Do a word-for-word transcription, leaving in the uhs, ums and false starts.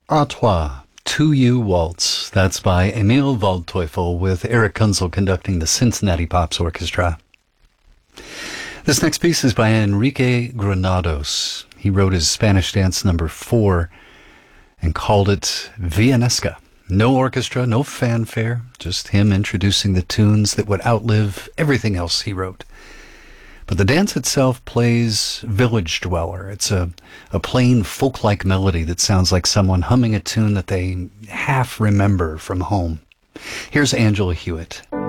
À toi, To You Waltz. That's by Emil Waldteufel with Eric Kunzel conducting the Cincinnati Pops Orchestra. This next piece is by Enrique Granados. He wrote his Spanish dance number four and called it Villanesca. No orchestra, no fanfare, just him introducing the tunes that would outlive everything else he wrote. But the dance itself plays Village Dweller. It's a, a plain folk-like melody that sounds like someone humming a tune that they half remember from home. Here's Angela Hewitt.